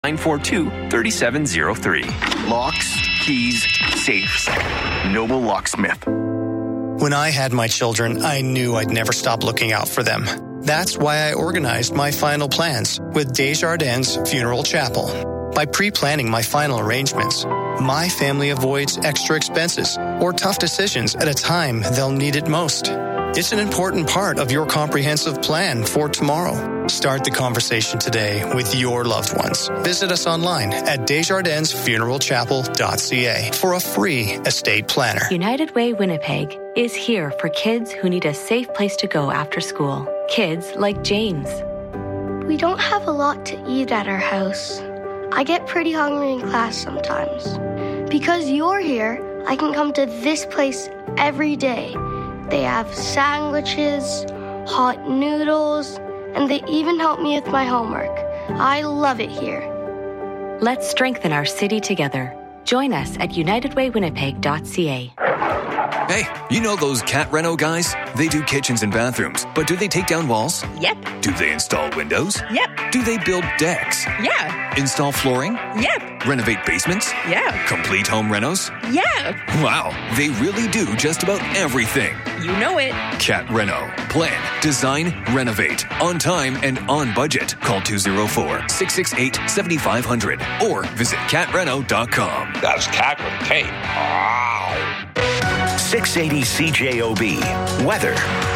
942-3703. Locks, keys, safes. Noble Locksmith. When I had my children, I knew I'd never stop looking out for them. That's why I organized my final plans with Desjardins Funeral Chapel. By pre-planning my final arrangements, my family avoids extra expenses or tough decisions at a time they'll need it most. It's an important part of your comprehensive plan for tomorrow. Start the conversation today with your loved ones. Visit us online at desjardinsfuneralchapel.ca for a free estate planner. United Way Winnipeg is here for kids who need a safe place to go after school. Kids like James. We don't have a lot to eat at our house. I get pretty hungry in class sometimes. Because you're here, I can come to this place every day. They have sandwiches, hot noodles, and they even help me with my homework. I love it here. Let's strengthen our city together. Join us at unitedwaywinnipeg.ca. Hey, you know those Cat Reno guys? They do kitchens and bathrooms, but do they take down walls? Yep. Do they install windows? Yep. Do they build decks? Yeah. Install flooring? Yep. Renovate basements? Yeah. Complete home renos? Yeah. Wow, they really do just about everything. You know it. Cat Reno. Plan, design, renovate. On time and on budget. Call 204-668-7500 or visit catreno.com. That's cat with a K. Wow. 680 CJOB. Weather.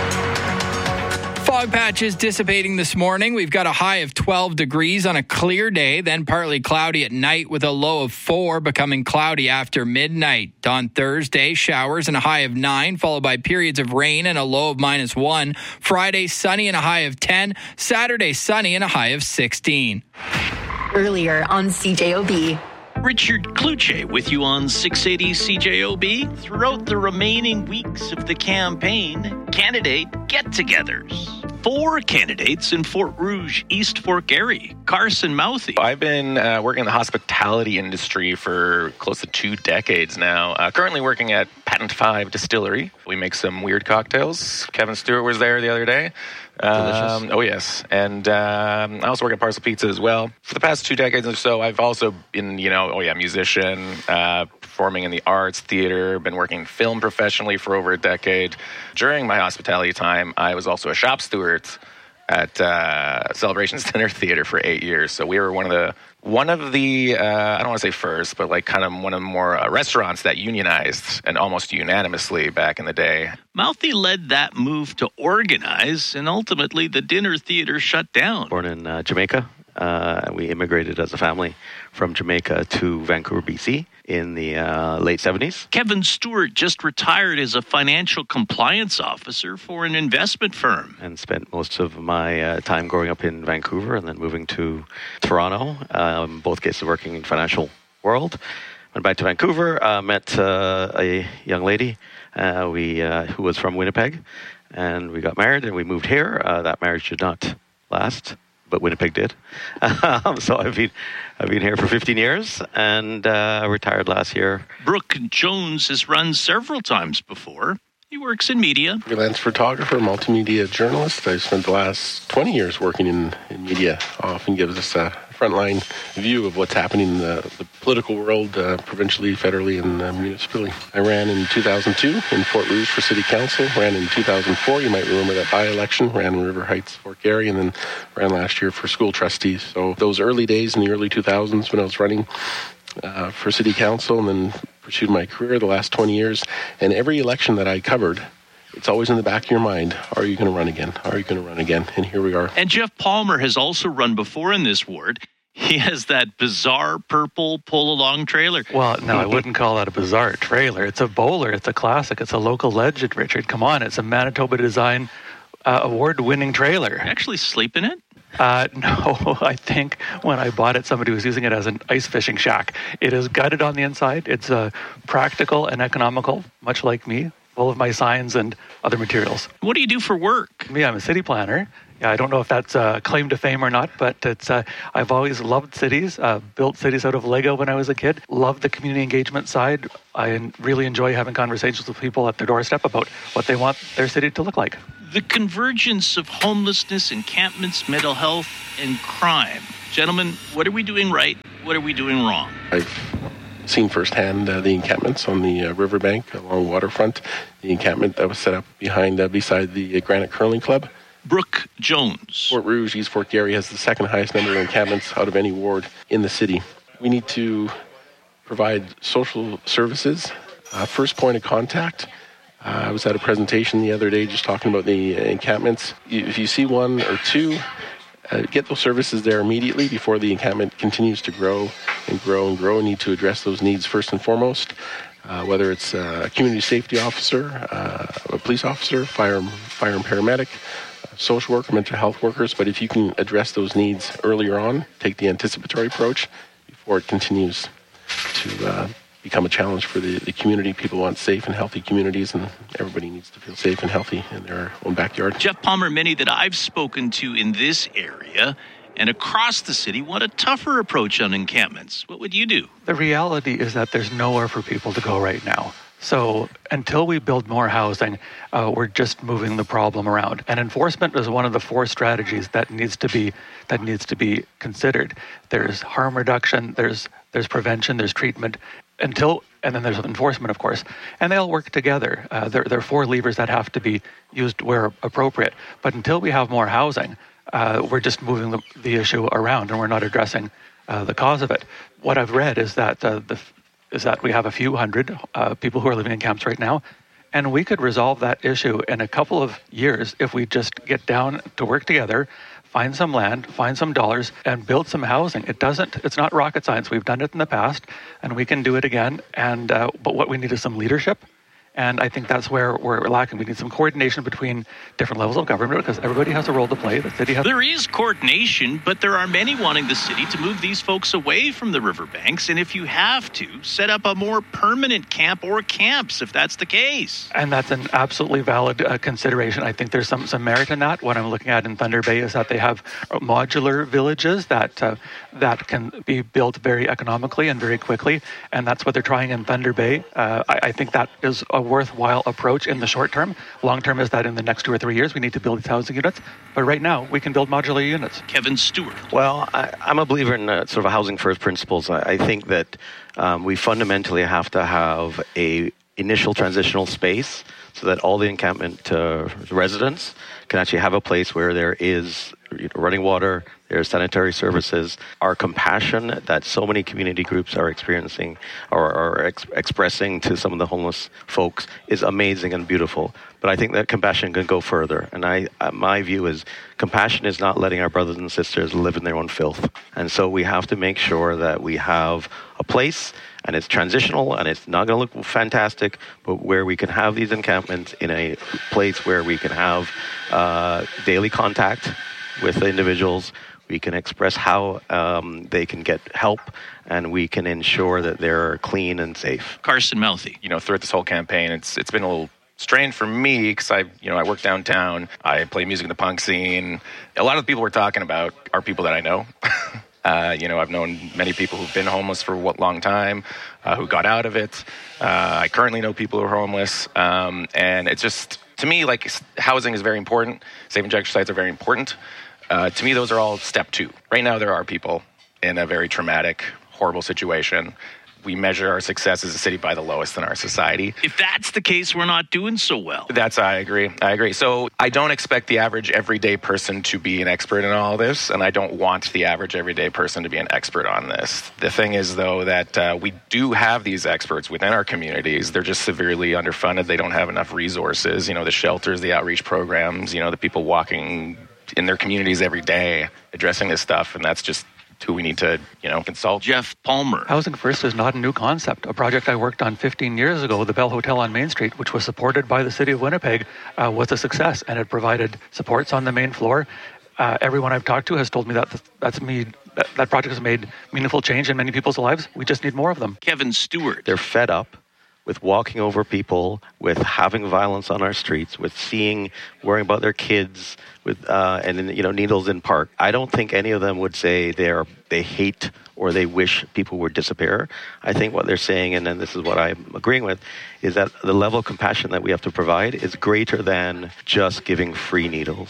Fog patches dissipating this morning. We've got a high of 12 degrees on a clear day, then partly cloudy at night with a low of 4, becoming cloudy after midnight. On Thursday, showers and a high of 9, followed by periods of rain and a low of -1. Friday, sunny and a high of 10. Saturday, sunny and a high of 16. Earlier on CJOB. Richard Kluche with you on 680 CJOB. Throughout the remaining weeks of the campaign, candidate get-togethers. 4 candidates in Fort Rouge, East Fork area. Carson Mouthy. I've been working in the hospitality industry for close to 2 decades now. Currently working at Patent 5 Distillery. We make some weird cocktails. Kevin Stewart was there the other day. Delicious. Oh, yes. And I also work at Parcel Pizza as well. For the past 2 decades or so, I've also been, musician, performing in the arts, theater, been working in film professionally for over a decade. During my hospitality time, I was also a shop steward at Celebrations Dinner Theater for 8 years. So we were one of the I don't want to say first, but like kind of one of the more restaurants that unionized, and almost unanimously back in the day. Mouthy led that move to organize, and ultimately the dinner theater shut down. Born in Jamaica. We immigrated as a family from Jamaica to Vancouver, BC in the late 70s. Kevin Stewart just retired as a financial compliance officer for an investment firm. And spent most of my time growing up in Vancouver and then moving to Toronto, both cases working in financial world. Went back to Vancouver, met a young lady who was from Winnipeg, and we got married and we moved here. That marriage did not last, but Winnipeg did. So I've been here for 15 years and retired last year. Brooke Jones has run several times before. He works in media. Freelance photographer, multimedia journalist. I've spent the last 20 years working in media. Often gives us a frontline view of what's happening in the political world, provincially, federally, and municipally. I ran in 2002 in Fort Rouge for City Council. Ran in 2004, you might remember that by-election. Ran in River Heights, Fork area, and then ran last year for school trustees. So those early days in the early 2000s when I was running for City Council, and then pursued my career the last 20 years. And every election that I covered, it's always in the back of your mind, are you going to run again? Are you going to run again? And here we are. And Jeff Palmer has also run before in this ward. He has that bizarre purple pull-along trailer. Well, no, I wouldn't call that a bizarre trailer. It's a bowler. It's a classic. It's a local legend, Richard. Come on. It's a Manitoba Design award-winning trailer. You actually sleep in it? No, I think when I bought it, somebody was using it as an ice fishing shack. It is gutted on the inside. It's practical and economical, much like me, full of my signs and other materials. What do you do for work? Me, I'm a city planner. Yeah, I don't know if that's a claim to fame or not, but it's I've always loved cities, built cities out of Lego when I was a kid, loved the community engagement side. I really enjoy having conversations with people at their doorstep about what they want their city to look like. The convergence of homelessness, encampments, mental health, and crime Gentlemen, what are we doing right? What are we doing wrong? I've seen firsthand the encampments on the riverbank along waterfront, the encampment that was set up beside the Granite Curling Club. Brooke Jones. Fort Rouge, East Fort Garry has the second highest number of encampments out of any ward in the city. We need to provide social services, first point of contact. I was at a presentation the other day just talking about the encampments. If you see one or two, get those services there immediately before the encampment continues to grow and grow and grow. We need to address those needs first and foremost, whether it's a community safety officer, a police officer, fire and paramedic, social worker, mental health workers. But if you can address those needs earlier on, take the anticipatory approach before it continues to become a challenge for the community. People want safe and healthy communities, and everybody needs to feel safe and healthy in their own backyard. Jeff Palmer, many that I've spoken to in this area and across the city want a tougher approach on encampments. What would you do? The reality is that there's nowhere for people to go right now. So until we build more housing, we're just moving the problem around. And enforcement is one of the 4 strategies that needs to be considered. There's harm reduction, there's prevention, there's treatment, and then there's enforcement, of course. And they all work together. There are 4 levers that have to be used where appropriate. But until we have more housing, we're just moving the issue around, and we're not addressing the cause of it. What I've read is that we have a few hundred people who are living in camps right now, and we could resolve that issue in a couple of years if we just get down to work together, find some land, find some dollars, and build some housing. It's not rocket science. We've done it in the past, and we can do it again. And but what we need is some leadership. And I think that's where we're lacking. We need some coordination between different levels of government because everybody has a role to play. The city has. There is coordination, but there are many wanting the city to move these folks away from the riverbanks. And if you have to, set up a more permanent camp or camps if that's the case. And that's an absolutely valid consideration. I think there's some merit in that. What I'm looking at in Thunder Bay is that they have modular villages that can be built very economically and very quickly. And that's what they're trying in Thunder Bay. I think that is a worthwhile approach in the short term. Long term is that in the next 2 or 3 years we need to build these housing units. But right now we can build modular units. Kevin Stewart. Well, I'm a believer in sort of a housing first principles. I think that we fundamentally have to have a initial transitional space so that all the encampment residents can actually have a place where there is running water, there's sanitary services. Our compassion that so many community groups are experiencing or are expressing to some of the homeless folks is amazing and beautiful. But I think that compassion can go further. And my view is compassion is not letting our brothers and sisters live in their own filth. And so we have to make sure that we have a place, and it's transitional, and it's not going to look fantastic, but where we can have these encampments in a place where we can have daily contact with the individuals. We can express how they can get help, and we can ensure that they're clean and safe. Carson Melfi. Throughout this whole campaign, it's been a little strange for me because I work downtown. I play music in the punk scene. A lot of the people we're talking about are people that I know. I've known many people who've been homeless for a long time, who got out of it. I currently know people who are homeless, and it's just, to me, like, housing is very important. Safe and injection sites are very important. To me, those are all step 2. Right now, there are people in a very traumatic, horrible situation. We measure our success as a city by the lowest in our society. If that's the case, we're not doing so well. I agree. So I don't expect the average everyday person to be an expert in all this, and I don't want the average everyday person to be an expert on this. The thing is, though, that we do have these experts within our communities. They're just severely underfunded. They don't have enough resources. The shelters, the outreach programs, the people walking in their communities every day addressing this stuff, and that's just who we need to, consult. Jeff Palmer. Housing First is not a new concept. A project I worked on 15 years ago, the Bell Hotel on Main Street, which was supported by the City of Winnipeg, was a success, and it provided supports on the main floor. Everyone I've talked to has told me that that project has made meaningful change in many people's lives. We just need more of them. Kevin Stewart. They're fed up with walking over people, with having violence on our streets, with worrying about their kids, with needles in park. I don't think any of them would say they hate or they wish people would disappear. I think what they're saying, and then this is what I'm agreeing with, is that the level of compassion that we have to provide is greater than just giving free needles.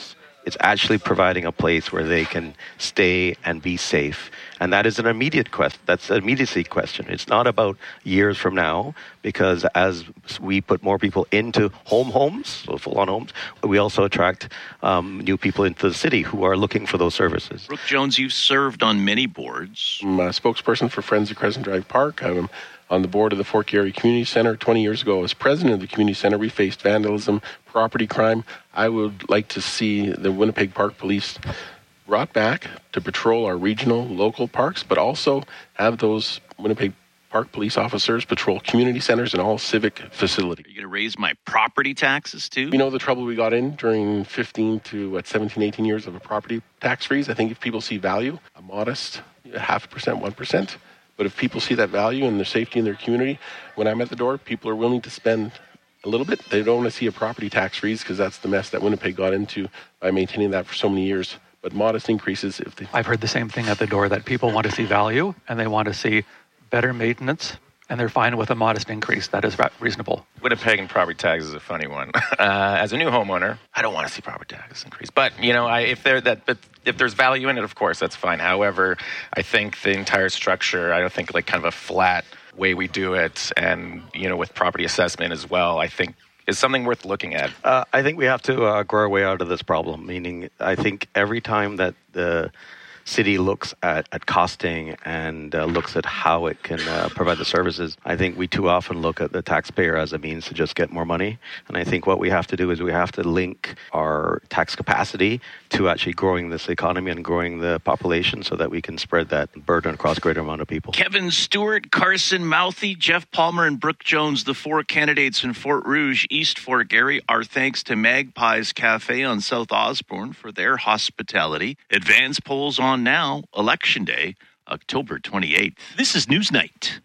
It's actually providing a place where they can stay and be safe. And that is an immediate question. That's an immediacy question. It's not about years from now, because as we put more people into homes, so full-on homes, we also attract new people into the city who are looking for those services. Brooke Jones, you've served on many boards. I'm a spokesperson for Friends of Crescent Drive Park. I'm on the board of the Fort Garry Community Centre. 20 years ago, as president of the Community Centre, we faced vandalism, property crime. I would like to see the Winnipeg Park Police brought back to patrol our regional, local parks, but also have those Winnipeg Park police officers patrol community centres and all civic facilities. Are you going to raise my property taxes too? You know the trouble we got in during 15 to 17, 18 years of a property tax freeze? I think if people see value, a modest 0.5%, 1%, but if people see that value and the safety in their community, when I'm at the door, people are willing to spend a little bit. They don't want to see a property tax freeze because that's the mess that Winnipeg got into by maintaining that for so many years. But modest increases if they... I've heard the same thing at the door, that people want to see value and they want to see better maintenance, and they're fine with a modest increase. That is reasonable. Winnipeg and property tax is a funny one. As a new homeowner, I don't want to see property taxes increase. But, if there's value in it, of course, that's fine. However, I think the entire structure, I don't think like kind of a flat way we do it, and, with property assessment as well, I think is something worth looking at. I think we have to grow our way out of this problem, meaning I think every time that the city looks at costing and looks at how it can provide the services, I think we too often look at the taxpayer as a means to just get more money. And I think what we have to do is we have to link our tax capacity to actually growing this economy and growing the population so that we can spread that burden across a greater amount of people. Kevin Stewart, Carson Mouthy, Jeff Palmer, and Brooke Jones, the 4 candidates in Fort Rouge, East Fort Garry. Our thanks to Magpies Cafe on South Osborne for their hospitality. Advance polls on now, Election Day, October 28th. This is Newsnight.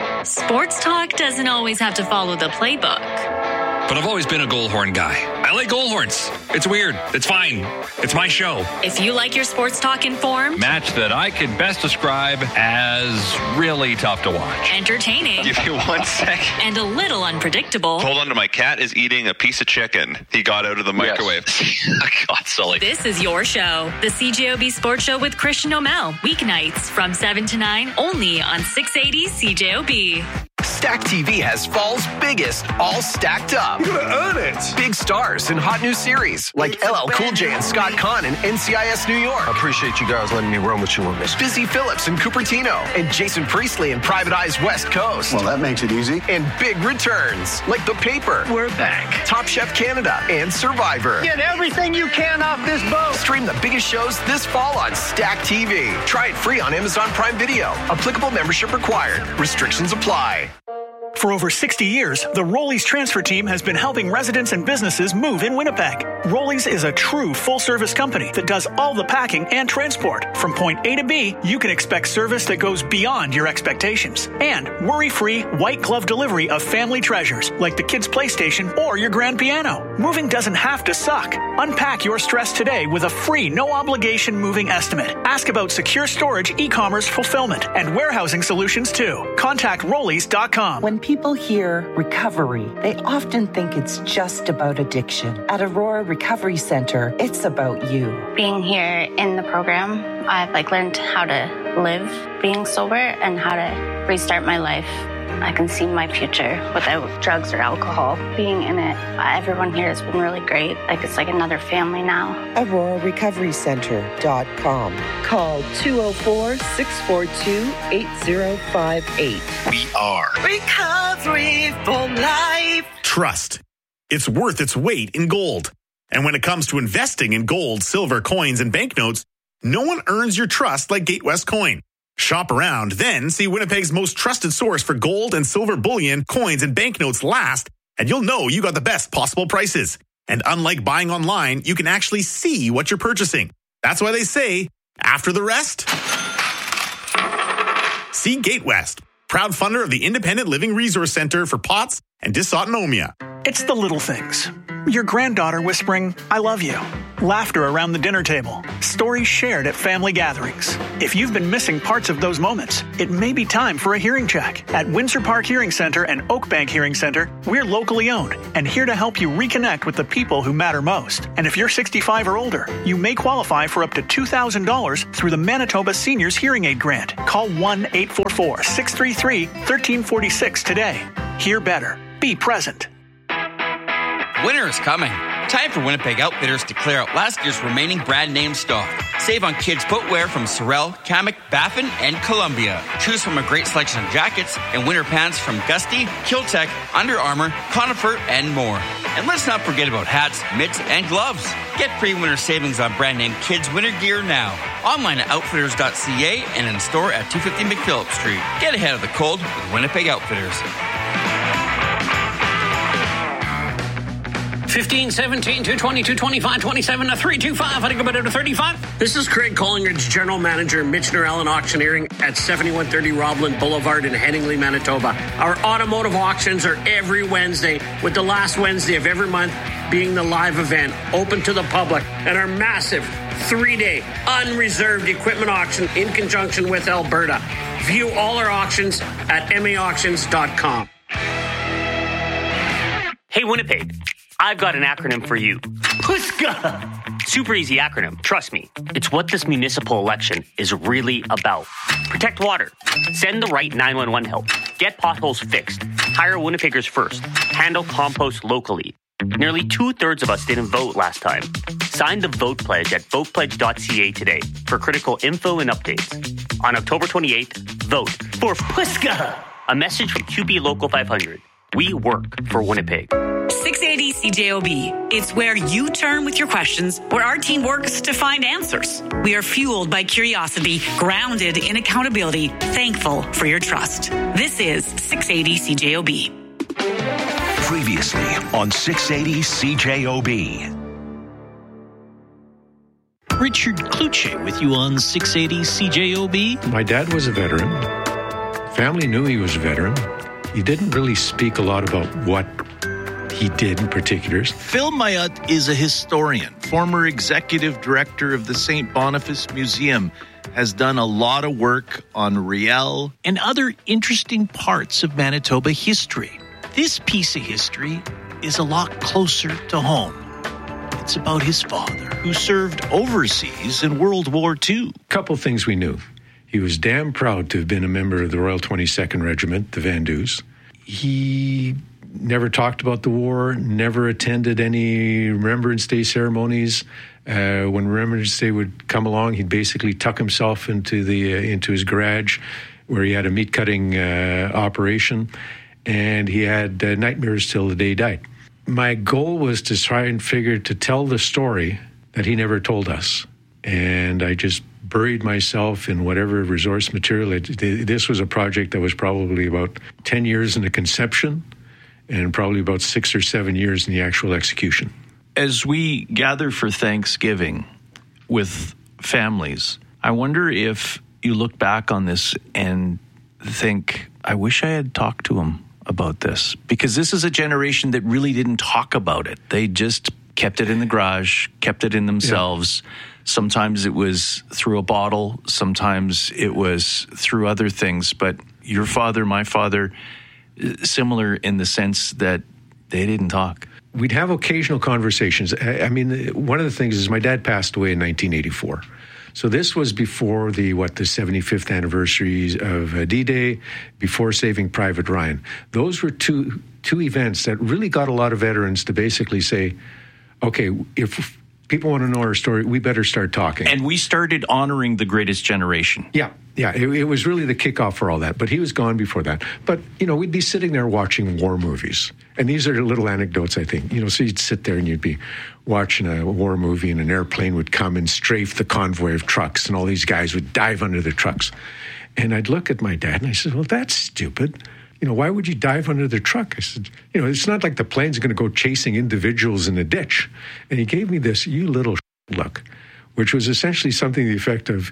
Sports talk doesn't always have to follow the playbook. But I've always been a Goldhorn guy. I like Goldhorns. It's weird. It's fine. It's my show. If you like your sports talk informed, match that I could best describe as really tough to watch. Entertaining. Give you 1 second. And a little unpredictable. Hold on to my cat is eating a piece of chicken he got out of the microwave. Yes. God, Sully. This is your show, the CJOB Sports Show with Christian O'Mell. Weeknights from 7 to 9, only on 680 CJOB. Stack TV has fall's biggest, all stacked up. You're gonna earn it. Big stars and hot new series like LL Cool J and Scott Conn in NCIS New York. I appreciate you guys letting me run with you on this. Busy Phillips and Cupertino, and Jason Priestley in Private Eye's West Coast. Well, that makes it easy. And big returns like The Paper. We're back. Top Chef Canada and Survivor. Get everything you can off this boat. Stream the biggest shows this fall on Stack TV. Try it free on Amazon Prime Video. Applicable membership required. Restrictions apply. For over 60 years, the Rollies transfer team has been helping residents and businesses move in Winnipeg. Rollies is a true full-service company that does all the packing and transport. From point A to B, you can expect service that goes beyond your expectations. And worry-free, white-glove delivery of family treasures like the kids' PlayStation or your grand piano. Moving doesn't have to suck. Unpack your stress today with a free, no-obligation moving estimate. Ask about secure storage, e-commerce fulfillment, and warehousing solutions too. Contact Rollies.com. When people hear recovery, they often think it's just about addiction. At Aurora Recovery Center, it's about you. Being here in the program, I've learned how to live being sober and how to restart my life. I can see my future without drugs or alcohol. Being in it, everyone here has been really great. It's like another family now. AuroraRecoveryCenter.com. Call 204-642-8058. We are Recovery for Life. Trust. It's worth its weight in gold. And when it comes to investing in gold, silver, coins, and banknotes, no one earns your trust like Gatewest Coin. Shop around, then see Winnipeg's most trusted source for gold and silver bullion, coins, and banknotes last, and you'll know you got the best possible prices. And unlike buying online, you can actually see what you're purchasing. That's why they say, after the rest, see Gatewest, proud funder of the Independent Living Resource Center for POTS and Dysautonomia. It's the little things. Your granddaughter whispering, I love you. laughter around the dinner table, stories shared at family gatherings. If you've been missing parts of those moments, it may be time for a hearing check. At Windsor Park Hearing Center and Oakbank Hearing Center, we're locally owned and here to help you reconnect with the people who matter most. And if you're 65 or older, you may qualify for up to $2,000 through the Manitoba Seniors Hearing Aid Grant. Call 1-844-633-1346 today. Hear better. Be present. Winter is coming. Time for Winnipeg Outfitters to clear out last year's remaining brand name stock. Save on kids' footwear from Sorel, Kamek, Baffin, and Columbia. Choose from a great selection of jackets and winter pants from Gusty, Kiltech, Under Armour, Conifer, and more. And let's not forget about hats, mitts, and gloves. Get pre-winter savings on brand name kids' winter gear now. Online at outfitters.ca and in store at 250 McPhillips Street. Get ahead of the cold with Winnipeg Outfitters. 15, 17, 220, 225, 27, 325. How to go better to 35? This is Craig Collingridge, General Manager, Mitch Norellen Auctioneering at 7130 Roblin Boulevard in Headingley, Manitoba. Our automotive auctions are every Wednesday, with the last Wednesday of every month being the live event, open to the public, and our massive 3-day unreserved equipment auction in conjunction with Alberta. View all our auctions at maauctions.com. Hey, Winnipeg. I've got an acronym for you. PUSCA! Super easy acronym, trust me. It's what this municipal election is really about. Protect water. Send the right 911 help. Get potholes fixed. Hire Winnipeggers first. Handle compost locally. Nearly 2/3 of us didn't vote last time. Sign the Vote Pledge at votepledge.ca today for critical info and updates. On October 28th, vote for PUSCA! A message from QB Local 500. We work for Winnipeg. 680 CJOB. It's where you turn with your questions, where our team works to find answers. We are fueled by curiosity, grounded in accountability, thankful for your trust. This is 680 CJOB. Previously on 680 CJOB. Richard Kluche with you on 680 CJOB. My dad was a veteran. Family knew he was a veteran. He didn't really speak a lot about what he did in particulars. Phil Mayotte is a historian, former executive director of the St. Boniface Museum, has done a lot of work on Riel and other interesting parts of Manitoba history. This piece of history is a lot closer to home. It's about his father, who served overseas in World War II. Couple things we knew. He was damn proud to have been a member of the Royal 22nd Regiment, the Vandus. He never talked about the war, never attended any Remembrance Day ceremonies. When Remembrance Day would come along, he'd basically tuck himself into his garage where he had a meat-cutting operation, and he had nightmares till the day he died. My goal was to try and to tell the story that he never told us. And I just buried myself in whatever resource material. This was a project that was probably about 10 years in the conception and probably about 6 or 7 years in the actual execution. As we gather for Thanksgiving with families, I wonder if you look back on this and think, I wish I had talked to him about this. Because this is a generation that really didn't talk about it. They just kept it in the garage, kept it in themselves. Yeah. Sometimes it was through a bottle. Sometimes it was through other things. But your father, my father, similar in the sense that they didn't talk. We'd have occasional conversations. I mean, one of the things is my dad passed away in 1984. So this was before the 75th anniversary of D-Day, before Saving Private Ryan. Those were two events that really got a lot of veterans to basically say, okay, if people want to know our story, we better start talking. And we started honoring the greatest generation. Yeah. It was really the kickoff for all that. But he was gone before that. But, we'd be sitting there watching war movies. And these are little anecdotes, I think. So you'd sit there and you'd be watching a war movie and an airplane would come and strafe the convoy of trucks and all these guys would dive under the trucks. And I'd look at my dad and I said, well, that's stupid. Why would you dive under the truck? I said, it's not like the plane's going to go chasing individuals in a ditch. And he gave me this, you little look, which was essentially something to the effect of,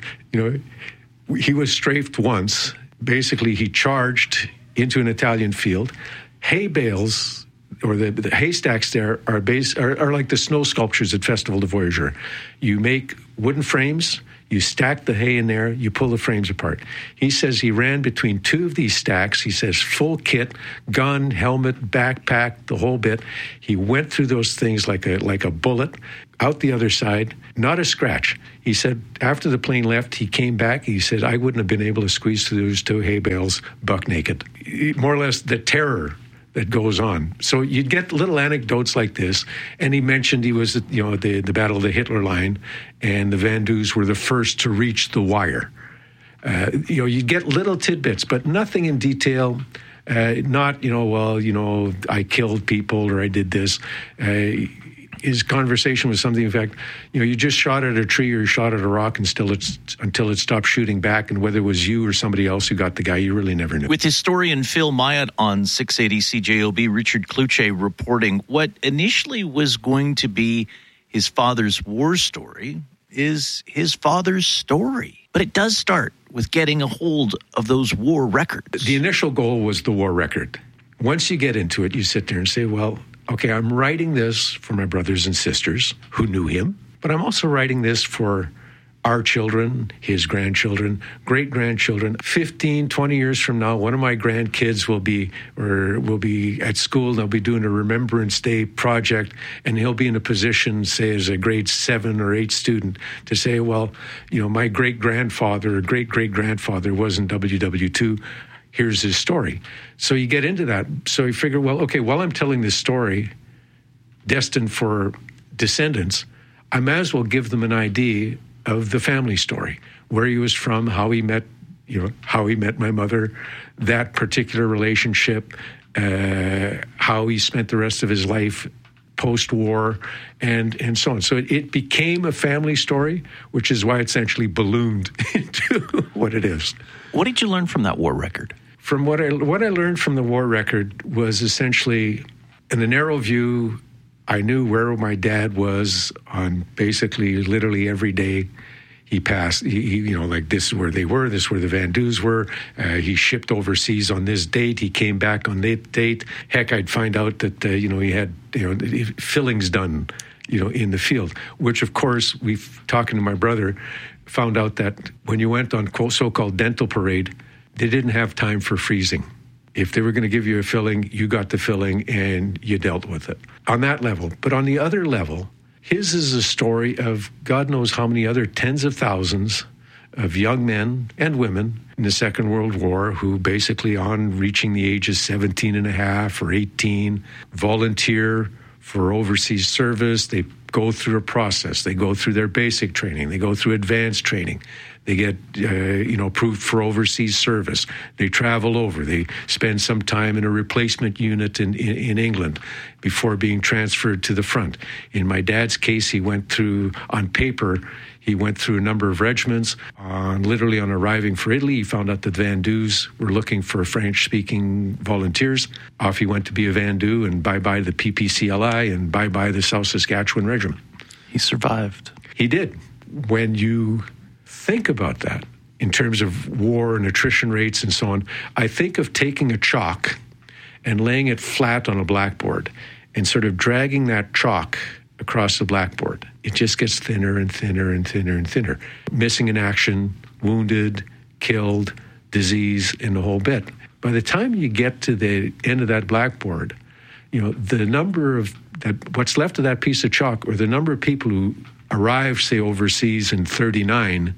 he was strafed once. Basically, he charged into an Italian field. Hay bales or the haystacks there are like the snow sculptures at Festival de Voyageur. You make wooden frames, you stack the hay in there, you pull the frames apart. He says he ran between two of these stacks. He says full kit, gun, helmet, backpack, the whole bit. He went through those things like a bullet, out the other side, not a scratch. He said after the plane left, he came back. He said, I wouldn't have been able to squeeze through those two hay bales buck naked. More or less the terror that goes on. So you'd get little anecdotes like this. And he mentioned he was at, the Battle of the Hitler Line, and the Vandus were the first to reach the wire. You'd get little tidbits, but nothing in detail. Not, I killed people or I did this. His conversation was something, in fact, you just shot at a tree or you shot at a rock until it stopped shooting back, and whether it was you or somebody else who got the guy, you really never knew. With historian Phil Myatt on 680 CJOB, Richard Cloutier reporting what initially was going to be his father's war story is his father's story. But it does start with getting a hold of those war records. The initial goal was the war record. Once you get into it, you sit there and say, well, okay, I'm writing this for my brothers and sisters who knew him, but I'm also writing this for our children, his grandchildren, great-grandchildren. 15, 20 years from now, one of my grandkids will be at school, and they'll be doing a Remembrance Day project, and he'll be in a position, say, as a grade 7 or 8 student, to say, well, my great-grandfather or great-great-grandfather was in WW2. Here's his story. So you get into that. So you figure, well, okay, while I'm telling this story, destined for descendants, I might as well give them an idea of the family story, where he was from, how he met my mother, that particular relationship, how he spent the rest of his life post-war, and so on. So it became a family story, which is why it essentially ballooned into what it is. What did you learn from that war record? From what I learned from the war record was essentially, in the narrow view, I knew where my dad was on basically literally every day he passed. Like this is where they were, this is where the Vandus were. He shipped overseas on this date. He came back on that date. Heck, I'd find out that he had fillings done, in the field. Which, of course, talking to my brother, found out that when you went on so-called dental parade, they didn't have time for freezing. If they were going to give you a filling, you got the filling and you dealt with it. On that level. But on the other level, his is a story of God knows how many other tens of thousands of young men and women in the Second World War who basically on reaching the ages 17 and a half or 18 volunteer for overseas service. They go through a process. They go through their basic training. They go through advanced training. They get, approved for overseas service. They travel over. They spend some time in a replacement unit in England before being transferred to the front. In my dad's case, he went through, on paper, he went through a number of regiments. Literally on arriving for Italy, he found out that Vandus were looking for French-speaking volunteers. Off he went to be a Vandu, and bye-bye the PPCLI, and bye-bye the South Saskatchewan Regiment. He survived. He did. When you think about that in terms of war and attrition rates and so on, I think of taking a chalk and laying it flat on a blackboard and sort of dragging that chalk across the blackboard. It just gets thinner and thinner and thinner and thinner. Missing in action, wounded, killed, disease, and the whole bit. By the time you get to the end of that blackboard, the number of what's left of that piece of chalk, or the number of people who arrived, say, overseas in 39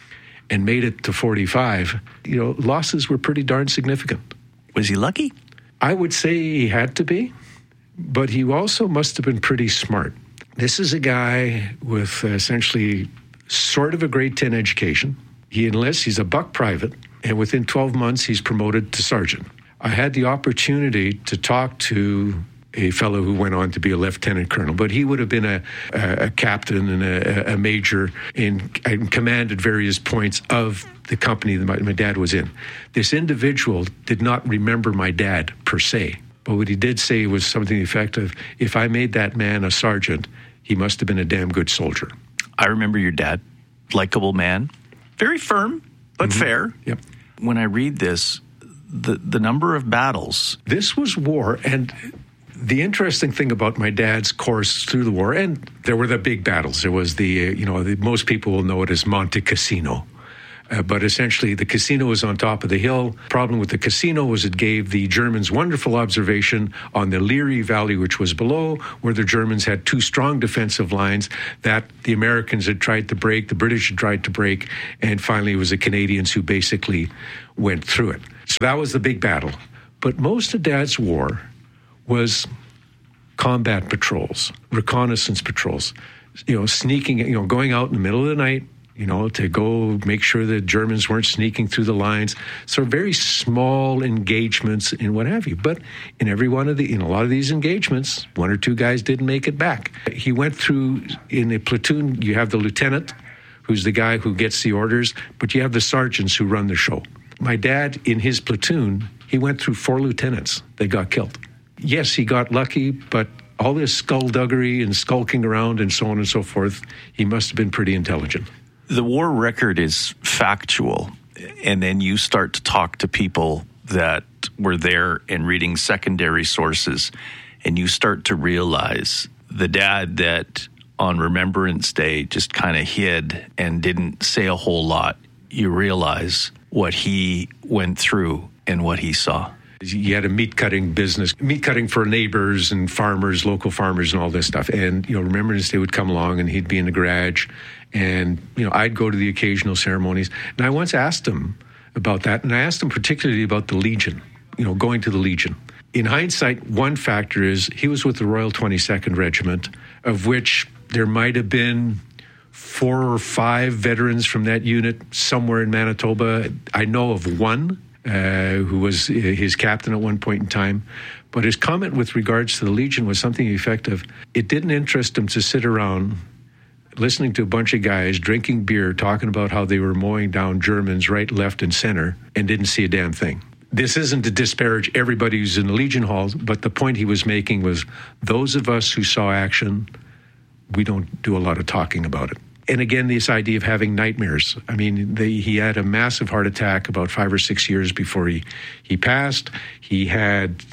and made it to 45, losses were pretty darn significant. Was he lucky? I would say he had to be, but he also must have been pretty smart. This is a guy with essentially sort of a grade 10 education. He enlists, he's a buck private, and within 12 months, he's promoted to sergeant. I had the opportunity to talk to a fellow who went on to be a lieutenant colonel, but he would have been a captain and a major and command at various points of the company that my dad was in. This individual did not remember my dad per se, but what he did say was something to the effect of, if I made that man a sergeant, he must have been a damn good soldier. I remember your dad, likable man, very firm, but fair. Yep. When I read this, the number of battles. This was war, and The interesting thing about my dad's course through the war, and there were the big battles. There was most people will know it as Monte Cassino. But essentially, the casino was on top of the hill. Problem with the casino was it gave the Germans wonderful observation on the Leary Valley, which was below, where the Germans had two strong defensive lines that the Americans had tried to break, the British had tried to break, and finally it was the Canadians who basically went through it. So that was the big battle. But most of Dad's war was combat patrols, reconnaissance patrols, sneaking, going out in the middle of the night, to go make sure the Germans weren't sneaking through the lines. So very small engagements and what have you. But in a lot of these engagements, one or two guys didn't make it back. He went through, in a platoon, you have the lieutenant, who's the guy who gets the orders, but you have the sergeants who run the show. My dad, in his platoon, he went through 4 lieutenants that got killed. Yes, he got lucky, but all this skullduggery and skulking around and so on and so forth, he must have been pretty intelligent. The war record is factual, and then you start to talk to people that were there and reading secondary sources, and you start to realize the dad that on Remembrance Day just kind of hid and didn't say a whole lot, you realize what he went through and what he saw. He had a meat cutting for neighbors and farmers, local farmers and all this stuff. And, Remembrance Day would come along and he'd be in the garage and, I'd go to the occasional ceremonies. And I once asked him about that. And I asked him particularly about the Legion, going to the Legion. In hindsight, one factor is he was with the Royal 22nd Regiment, of which there might have been 4 or 5 veterans from that unit somewhere in Manitoba. I know of one. Who was his captain at one point in time. But his comment with regards to the Legion was something effective. It didn't interest him to sit around listening to a bunch of guys drinking beer, talking about how they were mowing down Germans right, left, and center, and didn't see a damn thing. This isn't to disparage everybody who's in the Legion halls, but the point he was making was those of us who saw action, we don't do a lot of talking about it. And again, this idea of having nightmares. I mean, he had a massive heart attack about 5 or 6 years before he passed. He had,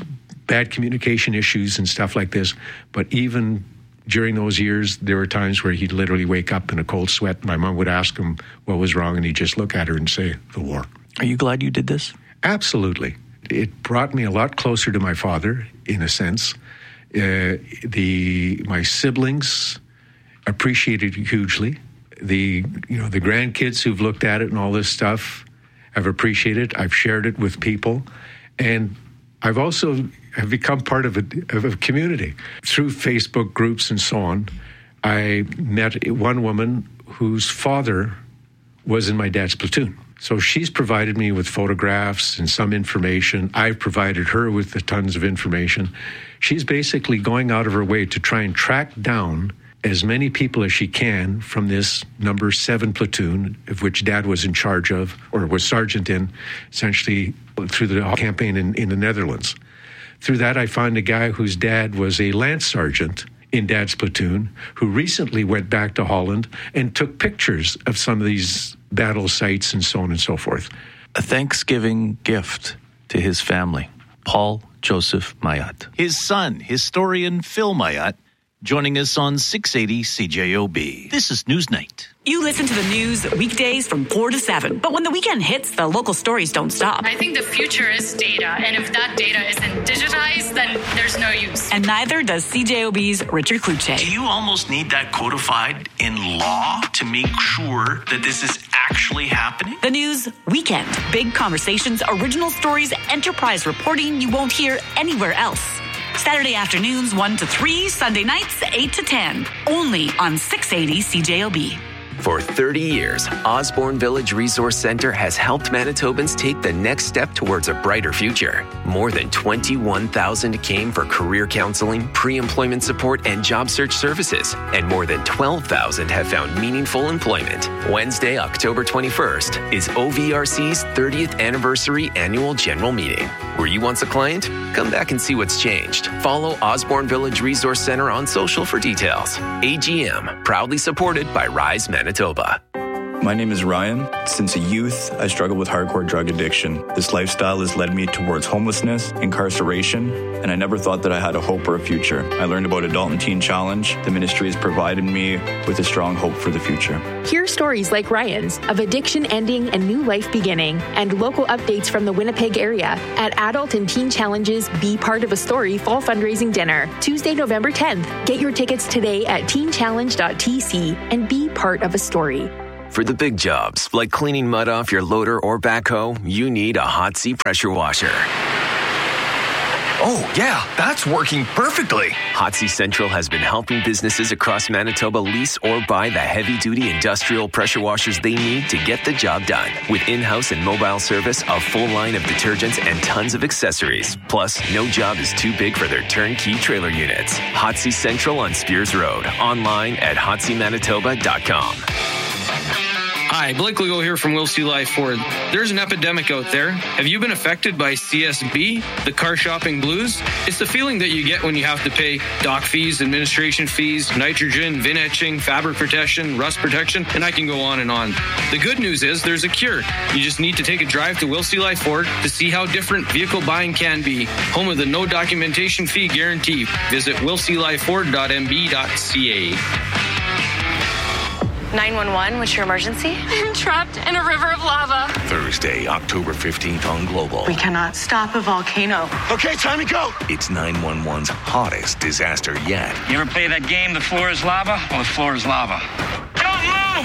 bad communication issues and stuff like this. But even during those years, there were times where he'd literally wake up in a cold sweat. My mom would ask him what was wrong, and he'd just look at her and say, the war. Are you glad you did this? Absolutely. It brought me a lot closer to my father, in a sense. My siblings appreciated it hugely. The grandkids who've looked at it and all this stuff have appreciated it. I've shared it with people, and I've also become part of a community through Facebook groups and so on. I met one woman whose father was in my dad's platoon. So she's provided me with photographs and some information. I've provided her with the tons of information. She's basically going out of her way to try and track down as many people as she can from this number 7 platoon, of which Dad was in charge of, or was sergeant in, essentially through the campaign in the Netherlands. Through that, I found a guy whose dad was a lance sergeant in Dad's platoon, who recently went back to Holland and took pictures of some of these battle sites and so on and so forth. A Thanksgiving gift to his family, Paul Joseph Mayotte. His son, historian Phil Mayotte, joining us on 680 CJOB. This is Newsnight. You listen to the news weekdays from 4 to 7, but when the weekend hits, the local stories don't stop. I think the future is data, and if that data isn't digitized, then there's no use. And neither does CJOB's Richard Kluche. Do you almost need that codified in law to make sure that this is actually happening? The news weekend. Big conversations, original stories, enterprise reporting you won't hear anywhere else. Saturday afternoons 1 to 3, Sunday nights 8 to 10. Only on 680 CJOB. For 30 years, Osborne Village Resource Center has helped Manitobans take the next step towards a brighter future. More than 21,000 came for career counseling, pre-employment support, and job search services. And more than 12,000 have found meaningful employment. Wednesday, October 21st, is OVRC's 30th anniversary annual general meeting. Were you once a client? Come back and see what's changed. Follow Osborne Village Resource Center on social for details. AGM, proudly supported by Rise Manitoba. My name is Ryan. Since a youth, I struggled with hardcore drug addiction. This lifestyle has led me towards homelessness, incarceration, and I never thought that I had a hope or a future. I learned about Adult and Teen Challenge. The ministry has provided me with a strong hope for the future. Hear stories like Ryan's of addiction ending and new life beginning, and local updates from the Winnipeg area at Adult and Teen Challenge's Be Part of a Story Fall Fundraising Dinner, Tuesday, November 10th. Get your tickets today at teenchallenge.tc and be part of a story. For the big jobs, like cleaning mud off your loader or backhoe, you need a Hotsy pressure washer. Oh, yeah, that's working perfectly. Hotsy Central has been helping businesses across Manitoba lease or buy the heavy-duty industrial pressure washers they need to get the job done. With in-house and mobile service, a full line of detergents, and tons of accessories. Plus, no job is too big for their turnkey trailer units. Hotsy Central on Spears Road. Online at hotsymanitoba.com. Hi, Blake Legault here from Will See Life Ford. There's an epidemic out there. Have you been affected by CSB, the car shopping blues? It's the feeling that you get when you have to pay dock fees, administration fees, nitrogen, VIN etching, fabric protection, rust protection, and I can go on and on. The good news is there's a cure. You just need to take a drive to Will See Life Ford to see how different vehicle buying can be. Home of the no documentation fee guarantee. Visit willseelifeford.mb.ca. 911, what's your emergency? I'm trapped in a river of lava. Thursday, October 15th on Global. We cannot stop a volcano. Okay, time to go. It's 911's hottest disaster yet. You ever play that game, The Floor is Lava? Well, the floor is lava. Don't move!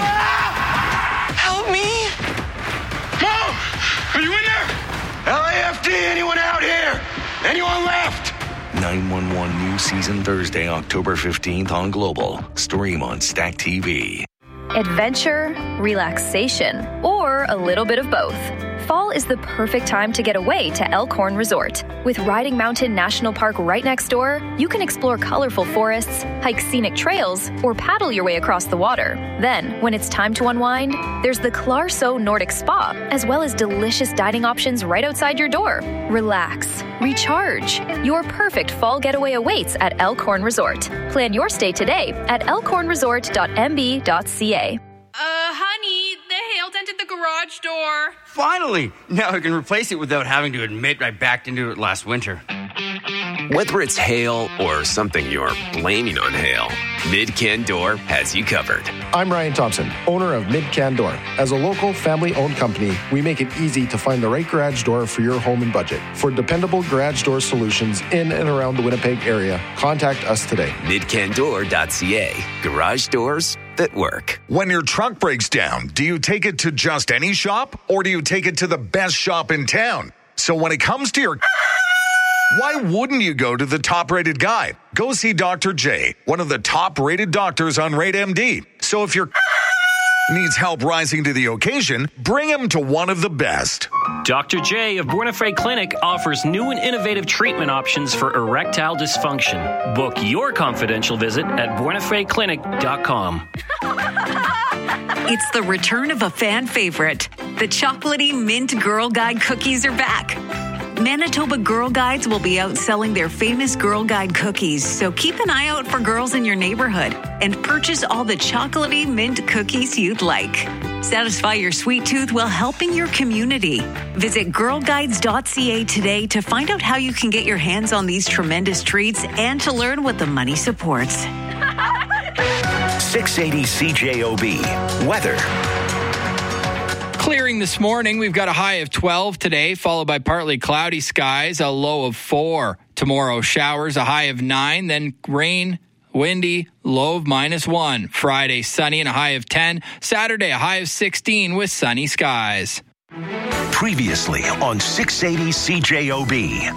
Help me! Mo! Are you in there? LAFD, anyone out here? Anyone left? 911 new season Thursday, October 15th on Global. Stream on Stack TV. Adventure, relaxation, or a little bit of both. Fall is the perfect time to get away to Elkhorn Resort. With Riding Mountain National Park right next door, you can explore colorful forests, hike scenic trails, or paddle your way across the water. Then, when it's time to unwind, there's the Clarso Nordic Spa, as well as delicious dining options right outside your door. Relax, recharge. Your perfect fall getaway awaits at Elkhorn Resort. Plan your stay today at elkhornresort.mb.ca. Honey, the hail dented the garage door. Finally! Now I can replace it without having to admit I backed into it last winter. Whether it's hail or something you're blaming on hail, Mid-Can Door has you covered. I'm Ryan Thompson, owner of Mid-Can Door. As a local family-owned company, we make it easy to find the right garage door for your home and budget. For dependable garage door solutions in and around the Winnipeg area, contact us today. Midcandoor.ca. Garage doors that work. When your truck breaks down, do you take it to just any shop or do you take it to the best shop in town? So when it comes to your... why wouldn't you go to the top-rated guy? Go see Dr. J, one of the top-rated doctors on RateMD. So if your needs help rising to the occasion, bring him to one of the best. Dr. J of Buena Clinic offers new and innovative treatment options for erectile dysfunction. Book your confidential visit at buenafeclinic.com. It's the return of a fan favorite. The chocolatey mint Girl Guide cookies are back. Manitoba Girl Guides will be out selling their famous Girl Guide cookies, so keep an eye out for girls in your neighborhood and purchase all the chocolatey mint cookies you'd like. Satisfy your sweet tooth while helping your community. Visit girlguides.ca today to find out how you can get your hands on these tremendous treats and to learn what the money supports. 680 CJOB. Weather. Clearing this morning. We've got a high of 12 today, followed by partly cloudy skies, a low of 4. Tomorrow, showers, a high of 9, then rain, windy, low of -1. Friday, sunny and a high of 10. Saturday, a high of 16 with sunny skies. Previously on 680 CJOB.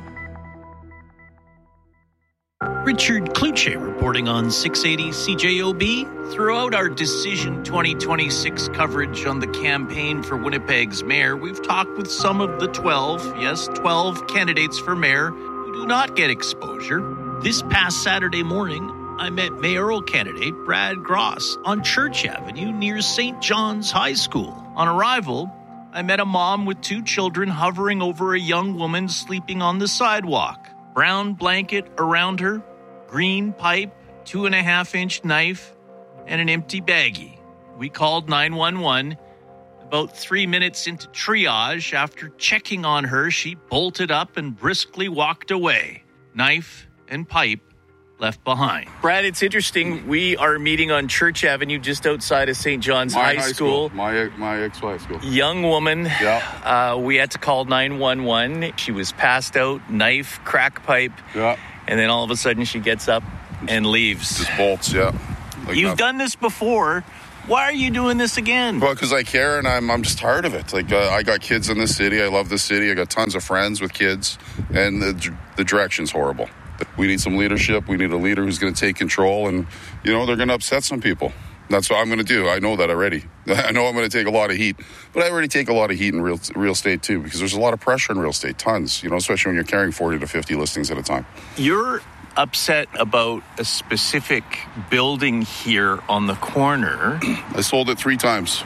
Richard Kluche reporting on 680 CJOB. Throughout our Decision 2026 coverage on the campaign for Winnipeg's mayor, we've talked with some of the 12 candidates for mayor who do not get exposure. This past Saturday morning, I met mayoral candidate Brad Gross on Church Avenue near St. John's High School. On arrival, I met a mom with 2 children hovering over a young woman sleeping on the sidewalk. Brown blanket around her, green pipe, 2.5-inch knife, and an empty baggie. we called 911. About 3 minutes into triage, after checking on her, she bolted up and briskly walked away. Knife and pipe left behind. Brad, it's interesting. We are meeting on Church Avenue just outside of St. John's High School. My ex-high school. Young woman. Yeah. We had to call 911. She was passed out, knife, crack pipe. Yeah. And then all of a sudden she gets up and leaves. Just bolts, yeah. You've done this before. Why are you doing this again? Well, because I care and I'm just tired of it. I got kids in this city. I love this city. I got tons of friends with kids, and the direction's horrible. We need some leadership. We need a leader who's going to take control, and they're going to upset some people. That's what I'm going to do. I know that already. I know I'm going to take a lot of heat, but I already take a lot of heat in real estate too, because there's a lot of pressure in real estate, tons. Especially when you're carrying 40 to 50 listings at a time. You're upset about a specific building here on the corner. I sold it 3 times.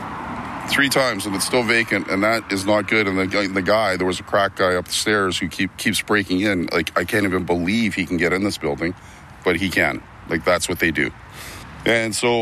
3 times, and it's still vacant, and that is not good. And the guy, there was a crack guy up the stairs who keeps breaking in. I can't even believe he can get in this building, but he can. That's what they do. And so,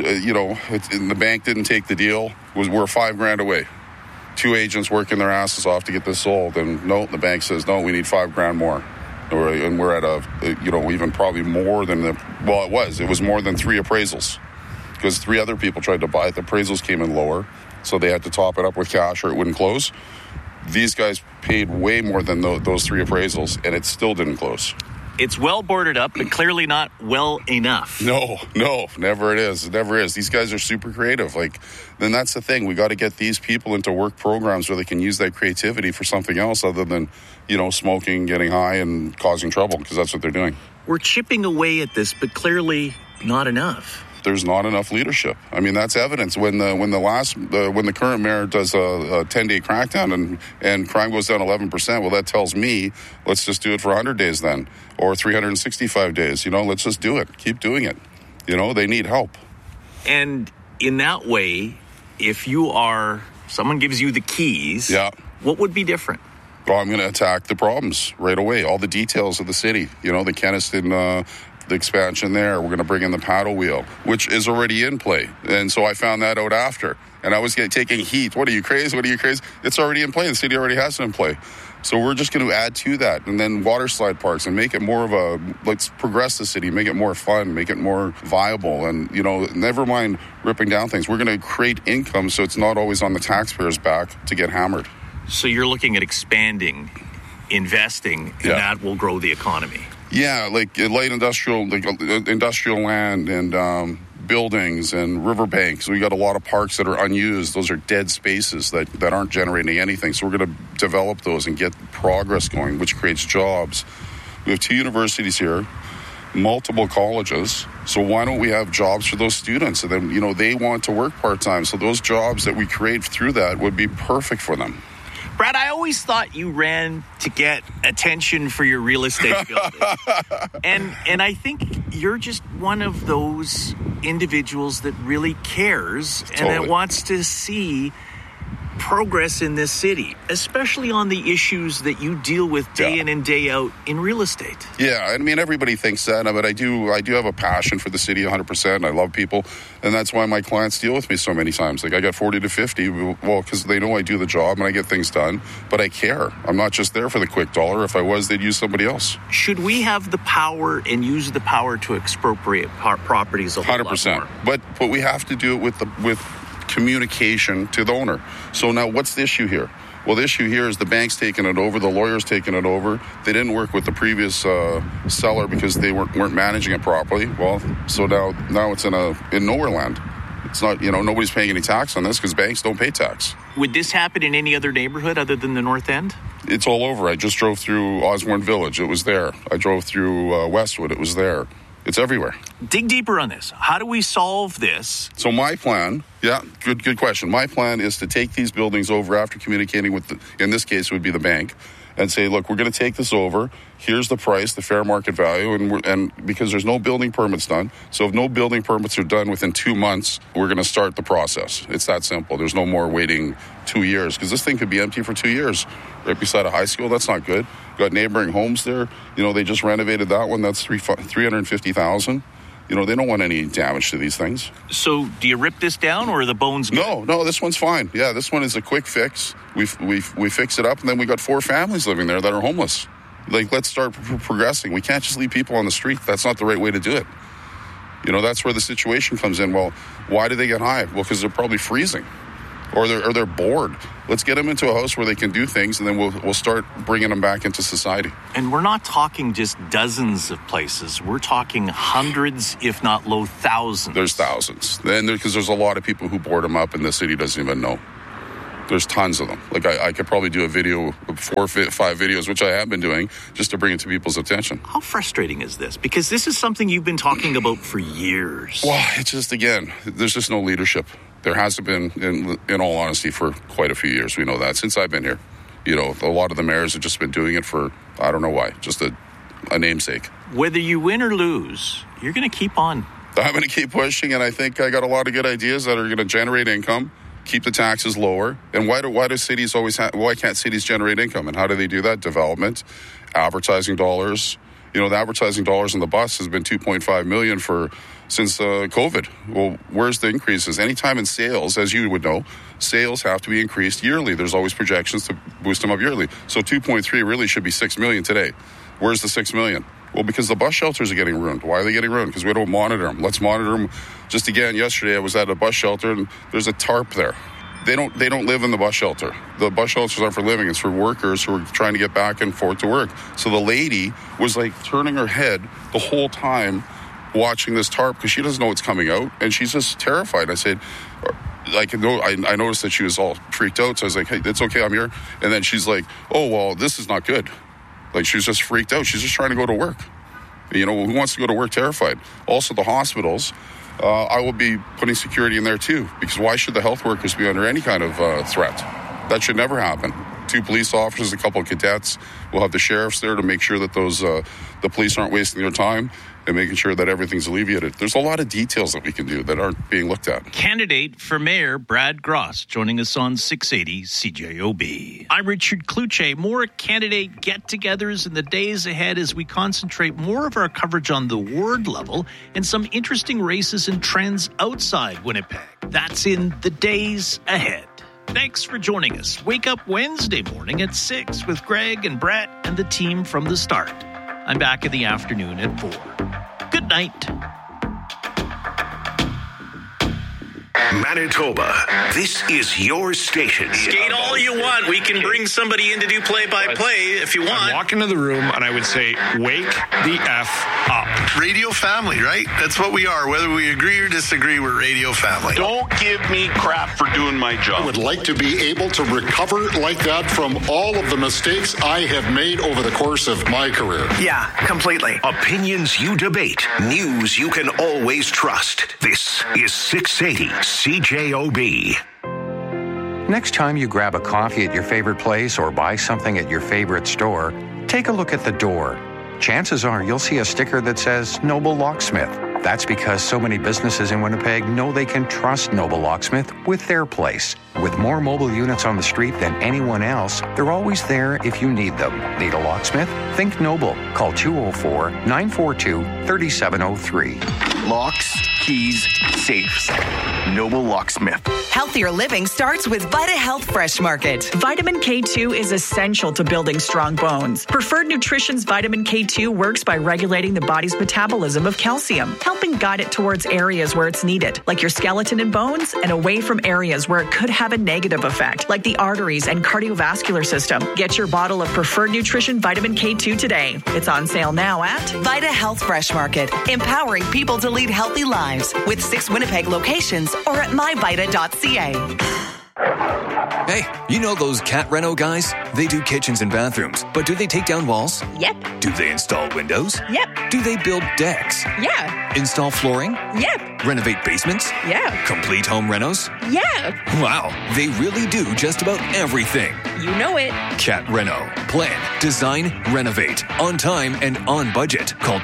the bank didn't take the deal. We're $5,000 away. 2 agents working their asses off to get this sold, and no, the bank says no. We need $5,000 more. And we're at even probably more than it was more than 3 appraisals, because 3 other people tried to buy it. The appraisals came in lower, so they had to top it up with cash or it wouldn't close. These guys paid way more than those 3 appraisals, and it still didn't close. It's well boarded up, but clearly not well enough. No, never it is. It never is. These guys are super creative. Then that's the thing. We got to get these people into work programs where they can use that creativity for something else other than, smoking, getting high, and causing trouble, because that's what they're doing. We're chipping away at this, but clearly not enough. There's not enough leadership. I mean, that's evidence. When the current mayor does a 10-day crackdown and crime goes down 11%, well, that tells me let's just do it for 100 days then, or 365 days. Let's just do it. Keep doing it. They need help. And in that way, if someone gives you the keys, what would be different? Well, I'm going to attack the problems right away. All the details of the city. The Kenniston. The expansion there. We're going to bring in the paddle wheel, which is already in play. And so I found that out after. And I was taking heat. What are you crazy? It's already in play. The city already has it in play. So we're just going to add to that. And then water slide parks and make it more of let's progress the city, make it more fun, make it more viable. And, never mind ripping down things. We're going to create income so it's not always on the taxpayer's back to get hammered. So you're looking at expanding, investing, and that will grow the economy. Yeah, light industrial land and buildings and riverbanks. We got a lot of parks that are unused. Those are dead spaces that aren't generating anything. So we're going to develop those and get progress going, which creates jobs. We have 2 universities here, multiple colleges. So why don't we have jobs for those students? And then, they want to work part-time. So those jobs that we create through that would be perfect for them. Brad, I always thought you ran to get attention for your real estate building. and I think you're just one of those individuals that really cares and that wants to see progress in this city, especially on the issues that you deal with day in and day out in real estate. Yeah, I mean, everybody thinks that, but I do have a passion for the city 100%. I love people, and that's why my clients deal with me so many times. I got 40 to 50, well, because they know I do the job and I get things done, but I care. I'm not just there for the quick dollar. If I was, they'd use somebody else. Should we have the power and use the power to expropriate properties a whole 100%. Lot more? But we have to do it with communication to the owner. So now what's the issue here? Well, the issue here is the bank's taking it over, the lawyer's taking it over. They didn't work with the previous seller because they weren't managing it properly. Well, so now it's in nowhere land. It's not, nobody's paying any tax on this because banks don't pay tax. Would this happen in any other neighborhood other than the North End? It's all over. I just drove through Osborne Village. It was there. I drove through Westwood. It was there. It's everywhere. Dig deeper on this. How do we solve this? So my plan, good question. My plan is to take these buildings over after communicating with, in this case, would be the bank, and say, look, we're going to take this over. Here's the price, the fair market value, and because there's no building permits done, so if no building permits are done within 2 months, we're going to start the process. It's that simple. There's no more waiting 2 years, because this thing could be empty for 2 years right beside a high school. That's not good. Got neighboring homes there. They just renovated that one. That's $350,000. You know, they don't want any damage to these things. So do you rip this down or are the bones good? No, this one's fine. Yeah, this one is a quick fix. We fix it up, and then we got 4 families living there that are homeless. Like, let's start progressing. We can't just leave people on the street. That's not the right way to do it. You know, that's where the situation comes in. Well, why do they get high? Well, because they're probably freezing. Or they're bored. Let's get them into a house where they can do things, and then we'll start bringing them back into society. And we're not talking just dozens of places. We're talking hundreds, if not low thousands. There's thousands. And because there's a lot of people who board them up, and the city doesn't even know. There's tons of them. Like, I could probably do a video, 4 or 5 videos, which I have been doing, just to bring it to people's attention. How frustrating is this? Because this is something you've been talking about for years. Well, it's just, again, there's just no leadership. There hasn't been, in all honesty, for quite a few years. We know that since I've been here. You know, a lot of the mayors have just been doing it for, I don't know why, just a namesake. Whether you win or lose, you're going to keep on. I'm going to keep pushing, and I think I got a lot of good ideas that are going to generate income, keep the taxes lower. And why do cities always why can't cities generate income? And how do they do that? Development, advertising dollars. You know, the advertising dollars on the bus has been $2.5 million since COVID. Well, where's the increases? Anytime in sales, as you would know, sales have to be increased yearly. There's always projections to boost them up yearly. So 2.3 really should be $6 million today. Where's the $6 million? Well, because the bus shelters are getting ruined. Why are they getting ruined? Because we don't monitor them. Let's monitor them. Just again, yesterday I was at a bus shelter, and there's a tarp there. They don't live in the bus shelter. The bus shelters aren't for living. It's for workers who are trying to get back and forth to work. So the lady was like turning her head the whole time watching this tarp because she doesn't know what's coming out, and she's just terrified. I said, I noticed that she was all freaked out, so I was like, hey, it's okay, I'm here. And then she's like, oh, well, this is not good. Like, she was just freaked out. She's just trying to go to work. You know, who wants to go to work terrified? Also, the hospitals, I will be putting security in there too, because why should the health workers be under any kind of threat? That should never happen. 2 police officers, a couple of cadets. We'll have the sheriffs there to make sure that the police aren't wasting their time and making sure that everything's alleviated. There's a lot of details that we can do that aren't being looked at. Candidate for Mayor Brad Gross joining us on 680 CJOB. I'm Richard Kluche. More candidate get-togethers in the days ahead as we concentrate more of our coverage on the ward level and some interesting races and trends outside Winnipeg. That's in the days ahead. Thanks for joining us. Wake up Wednesday morning at 6 with Greg and Brett and the team from the start. I'm back in the afternoon at 4. Good night. Manitoba, this is your station. Skate all you want. We can bring somebody in to do play-by-play if you want. I'd walk into the room and I would say, wake the F up. Radio family, right? That's what we are. Whether we agree or disagree, we're radio family. Don't give me crap for doing my job. I would like to be able to recover like that from all of the mistakes I have made over the course of my career. Yeah, completely. Opinions you debate. News you can always trust. This is 680 CJOB. Next time you grab a coffee at your favorite place or buy something at your favorite store, take a look at the door. Chances are you'll see a sticker that says Noble Locksmith. That's because so many businesses in Winnipeg know they can trust Noble Locksmith with their place. With more mobile units on the street than anyone else, they're always there if you need them. Need a locksmith? Think Noble. Call 204-942-3703. Locks, keys, safes. Noble Locksmith. Healthier living starts with Vita Health Fresh Market. Vitamin K2 is essential to building strong bones. Preferred Nutrition's Vitamin K2 works by regulating the body's metabolism of calcium, helping guide it towards areas where it's needed, like your skeleton and bones, and away from areas where it could have a negative effect, like the arteries and cardiovascular system. Get your bottle of Preferred Nutrition Vitamin K2 today. It's on sale now at Vita Health Fresh Market, empowering people to lead healthy lives with 6 Winnipeg locations or at myvita.ca. Hey, you know those Cat Reno guys? They do kitchens and bathrooms, but do they take down walls? Yep. Do they install windows? Yep. Do they build decks? Yeah. Install flooring? Yep. Renovate basements? Yeah. Complete home renos? Yeah. Wow, they really do just about everything. You know it. Cat Reno. Plan, design, renovate. On time and on budget. Call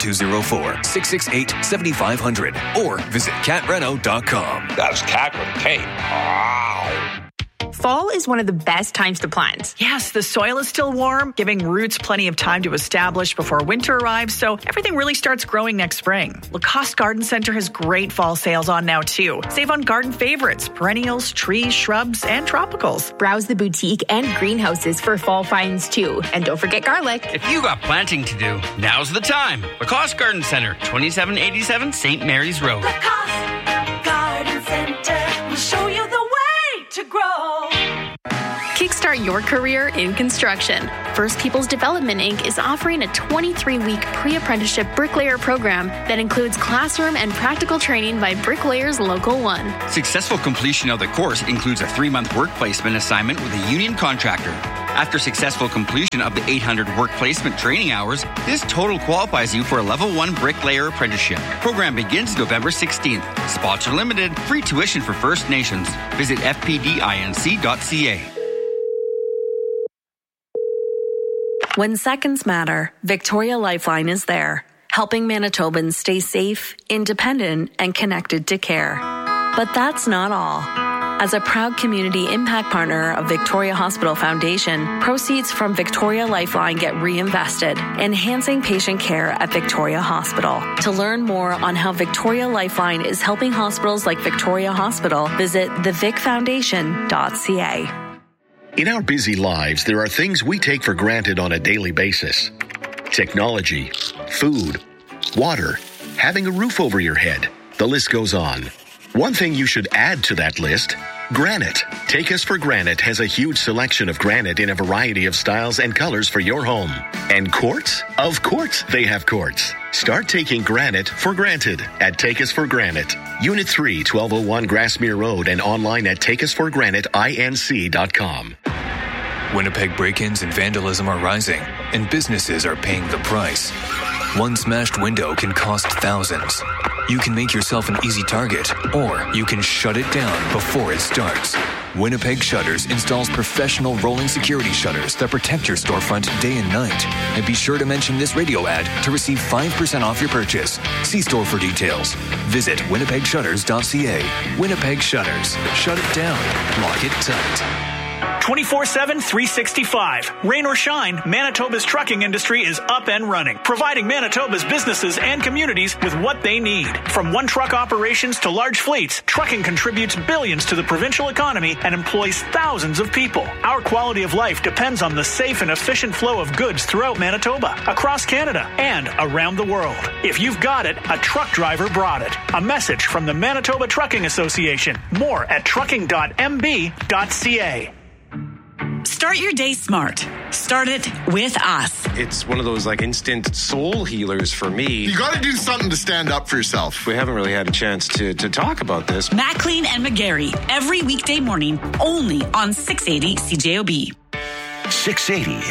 204-668-7500 or visit catreno.com. That's Cat with a K. Wow. fall is one of the best times to plant. Yes, the soil is still warm, giving roots plenty of time to establish before winter arrives, so everything really starts growing next spring. Lacoste Garden Center has great fall sales on now, too. Save on garden favorites, perennials, trees, shrubs, and tropicals. Browse the boutique and greenhouses for fall finds, too. And don't forget garlic. If you got planting to do, now's the time. Lacoste Garden Center, 2787 St. Mary's Road. Lacoste Garden Center will show you the way to grow. Kickstart your career in construction. First Peoples Development Inc. is offering a 23-week pre-apprenticeship bricklayer program that includes classroom and practical training by Bricklayers Local 1. Successful completion of the course includes a 3-month work placement assignment with a union contractor. After successful completion of the 800 work placement training hours, this total qualifies you for a Level 1 bricklayer apprenticeship. Program begins November 16th. Spots are limited. Free tuition for First Nations. Visit fpdinc.ca. When seconds matter, Victoria Lifeline is there, helping Manitobans stay safe, independent, and connected to care. But that's not all. As a proud community impact partner of Victoria Hospital Foundation, proceeds from Victoria Lifeline get reinvested, enhancing patient care at Victoria Hospital. To learn more on how Victoria Lifeline is helping hospitals like Victoria Hospital, visit thevicfoundation.ca. In our busy lives, there are things we take for granted on a daily basis. Technology, food, water, having a roof over your head. The list goes on. One thing you should add to that list, granite. Take Us for Granite has a huge selection of granite in a variety of styles and colors for your home. And quartz? Of course they have quartz. Start taking granite for granted at Take Us for Granite. Unit 3, 1201 Grassmere Road, and online at takeusforgraniteinc.com. Winnipeg break-ins and vandalism are rising, and businesses are paying the price. One smashed window can cost thousands. You can make yourself an easy target, or you can shut it down before it starts. Winnipeg Shutters installs professional rolling security shutters that protect your storefront day and night. And be sure to mention this radio ad to receive 5% off your purchase. See store for details. Visit winnipegshutters.ca. Winnipeg Shutters. Shut it down. Lock it tight. 24/7, 365. Rain or shine, Manitoba's trucking industry is up and running, providing Manitoba's businesses and communities with what they need. From one-truck operations to large fleets, trucking contributes billions to the provincial economy and employs thousands of people. Our quality of life depends on the safe and efficient flow of goods throughout Manitoba, across Canada, and around the world. If you've got it, a truck driver brought it. A message from the Manitoba Trucking Association. More at trucking.mb.ca. Start your day smart. Start it with us. It's one of those like instant soul healers for me. You got to do something to stand up for yourself. We haven't really had a chance to talk about this. Maclean and McGarry, every weekday morning, only on 680 CJOB. 680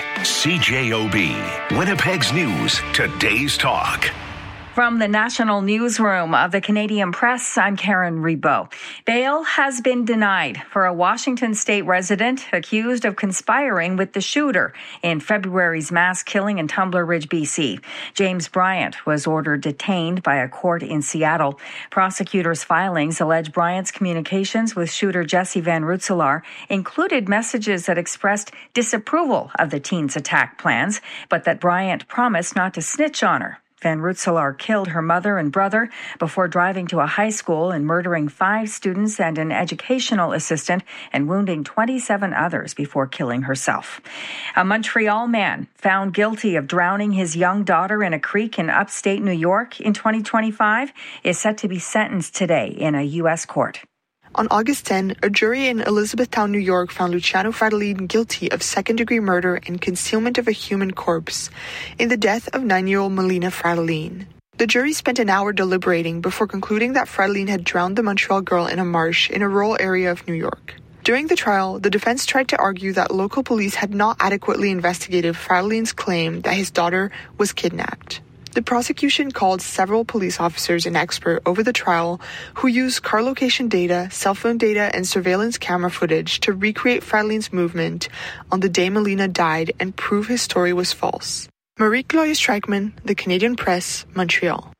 CJOB. Winnipeg's News, today's talk. From the National Newsroom of the Canadian Press, I'm Karen Rebo. Bail has been denied for a Washington state resident accused of conspiring with the shooter in February's mass killing in Tumbler Ridge, BC. James Bryant was ordered detained by a court in Seattle. Prosecutors' filings allege Bryant's communications with shooter Jesse Van Rootselaar included messages that expressed disapproval of the teen's attack plans, but that Bryant promised not to snitch on her. Van Rootselaar killed her mother and brother before driving to a high school and murdering 5 students and an educational assistant and wounding 27 others before killing herself. A Montreal man found guilty of drowning his young daughter in a creek in upstate New York in 2025 is set to be sentenced today in a U.S. court. On August 10, a jury in Elizabethtown, New York found Luciano Fratellin guilty of second-degree murder and concealment of a human corpse in the death of 9-year-old Melina Fratellin. The jury spent an hour deliberating before concluding that Fratellin had drowned the Montreal girl in a marsh in a rural area of New York. During the trial, the defense tried to argue that local police had not adequately investigated Fratellin's claim that his daughter was kidnapped. The prosecution called several police officers and experts over the trial who used car location data, cell phone data, and surveillance camera footage to recreate Fratellin's movement on the day Melina died and prove his story was false. Marie-Claude Streichman, The Canadian Press, Montreal.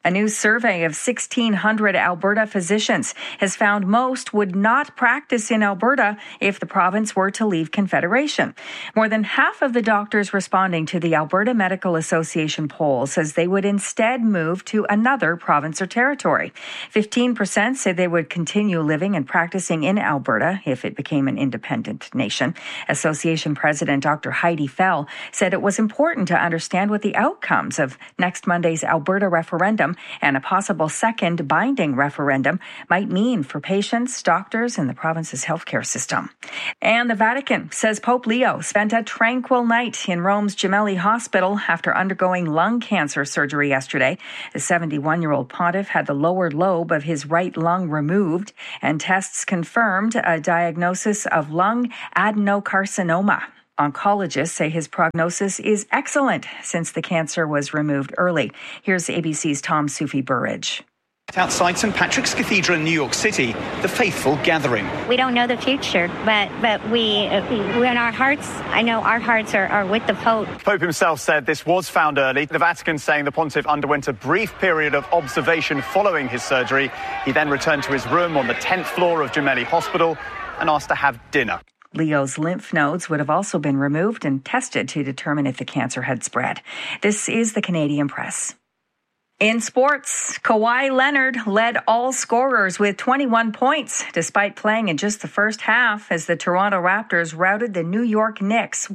A new survey of 1,600 Alberta physicians has found most would not practice in Alberta if the province were to leave Confederation. More than half of the doctors responding to the Alberta Medical Association poll says they would instead move to another province or territory. 15% say they would continue living and practicing in Alberta if it became an independent nation. Association President Dr. Heidi Fell said it was important to understand what the outcomes of next Monday's Alberta referendum and a possible second binding referendum might mean for patients, doctors, and the province's healthcare system. And the Vatican says Pope Leo spent a tranquil night in Rome's Gemelli Hospital after undergoing lung cancer surgery yesterday. The 71-year-old pontiff had the lower lobe of his right lung removed, and tests confirmed a diagnosis of lung adenocarcinoma. Oncologists say his prognosis is excellent since the cancer was removed early. Here's ABC's Tom Sufi Burridge. Outside St. Patrick's Cathedral in New York City, the faithful gathering. We don't know the future, but we in our hearts, I know our hearts are with the Pope. The Pope himself said this was found early. The Vatican saying the pontiff underwent a brief period of observation following his surgery. He then returned to his room on the 10th floor of Gemelli Hospital and asked to have dinner. Leo's lymph nodes would have also been removed and tested to determine if the cancer had spread. This is the Canadian Press. In sports, Kawhi Leonard led all scorers with 21 points, despite playing in just the first half as the Toronto Raptors routed the New York Knicks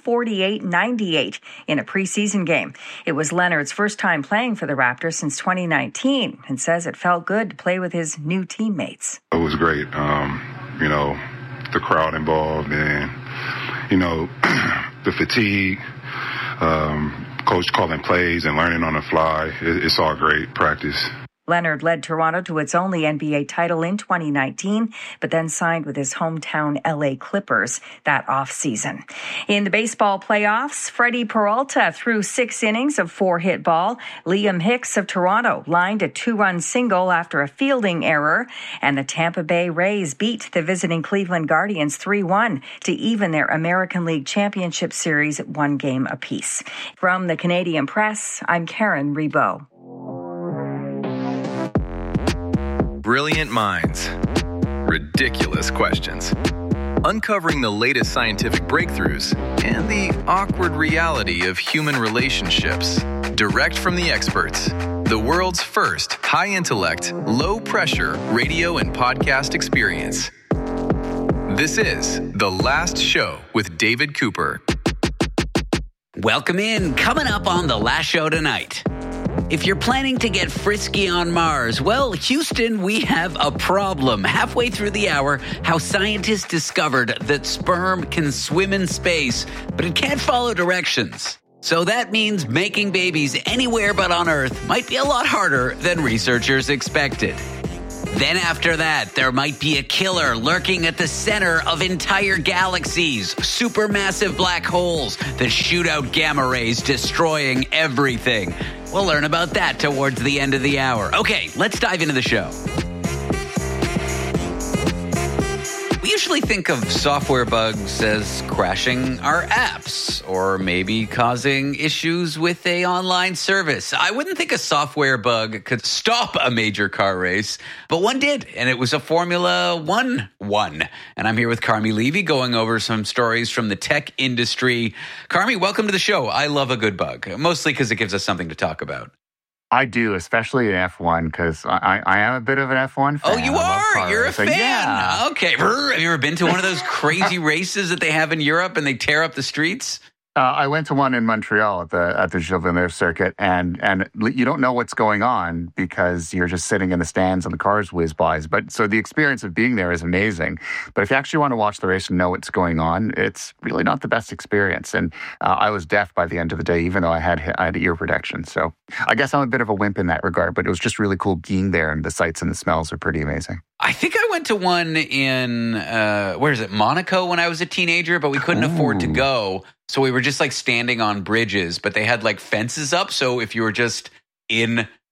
148-98 in a preseason game. It was Leonard's first time playing for the Raptors since 2019 and says it felt good to play with his new teammates. It was great. The crowd involved and, the fatigue, coach calling plays and learning on the fly. It's all great practice. Leonard led Toronto to its only NBA title in 2019, but then signed with his hometown LA Clippers that offseason. In the baseball playoffs, Freddie Peralta threw 6 innings of 4-hit ball. Liam Hicks of Toronto lined a 2-run single after a fielding error, and the Tampa Bay Rays beat the visiting Cleveland Guardians 3-1 to even their American League Championship Series at 1 game apiece. From the Canadian Press, I'm Karen Rebo. Brilliant minds. Ridiculous questions. Uncovering the latest scientific breakthroughs and the awkward reality of human relationships. Direct from the experts. The world's first high-intellect, low-pressure radio and podcast experience. This is The Last Show with David Cooper. Welcome in. Coming up on The Last Show tonight. If you're planning to get frisky on Mars, well, Houston, we have a problem. Halfway through the hour, how scientists discovered that sperm can swim in space, but it can't follow directions. So that means making babies anywhere but on Earth might be a lot harder than researchers expected. Then after that, there might be a killer lurking at the center of entire galaxies, supermassive black holes that shoot out gamma rays, destroying everything. We'll learn about that towards the end of the hour. Okay, let's dive into the show. We usually think of software bugs as crashing our apps or maybe causing issues with an online service. I wouldn't think a software bug could stop a major car race, but one did, and it was a Formula One one. And I'm here with Carmi Levy going over some stories from the tech industry. Carmi, welcome to the show. I love a good bug, mostly because it gives us something to talk about. I do, especially in F1, because I am a bit of an F1 fan. Oh, you are? You're a fan? Yeah. Okay. Have you ever been to one of those crazy races that they have in Europe and they tear up the streets? I went to one in Montreal at the Gilles Villeneuve circuit, and you don't know what's going on because you're just sitting in the stands and the cars whiz by. But so the experience of being there is amazing. But if you actually want to watch the race and know what's going on, it's really not the best experience. And I was deaf by the end of the day, even though I had ear protection. So I guess I'm a bit of a wimp in that regard. But it was just really cool being there, and the sights and the smells are pretty amazing. I think I went to one in, Monaco when I was a teenager, but we couldn't afford to go. So we were just like standing on bridges, but they had like fences up. So if you were just in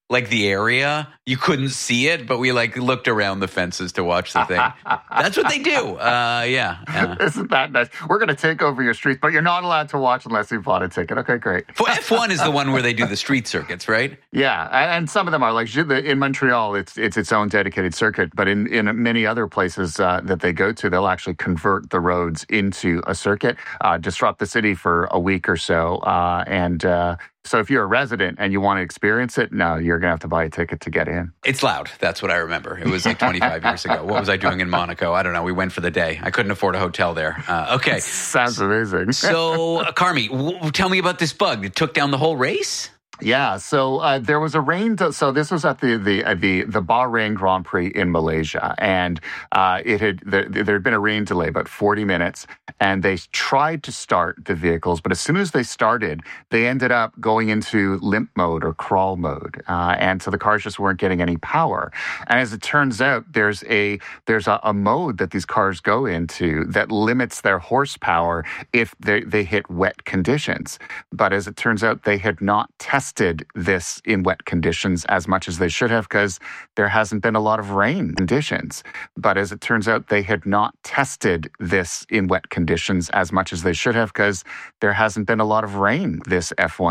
like the area. You couldn't see it, but we like looked around the fences to watch the thing. That's what they do. Yeah. Isn't that nice? We're going to take over your streets, but you're not allowed to watch unless you bought a ticket. Okay, great. F1 is the one where they do the street circuits, right? Yeah, and some of them are like in Montreal. It's its own dedicated circuit, but in many other places that they go to, they'll actually convert the roads into a circuit, disrupt the city for a week or so, so if you're a resident and you want to experience it, no, you're going to have to buy a ticket to get in. It's loud. That's what I remember. It was like 25 years ago. What was I doing in Monaco? I don't know. We went for the day. I couldn't afford a hotel there. Okay. Sounds amazing. So, Carmi, tell me about this bug. It took down the whole race? Yeah, so there was a rain. So this was at the Bahrain Grand Prix in Malaysia, and there had been a rain delay, about 40 minutes, and they tried to start the vehicles, but as soon as they started, they ended up going into limp mode or crawl mode, and so the cars just weren't getting any power. And as it turns out, there's a mode that these cars go into that limits their horsepower if they hit wet conditions. But as it turns out, they had not tested this in wet conditions as much as they should have, because there hasn't been a lot of rain conditions. But as it turns out, they had not tested this in wet conditions as much as they should have, because there hasn't been a lot of rain this F1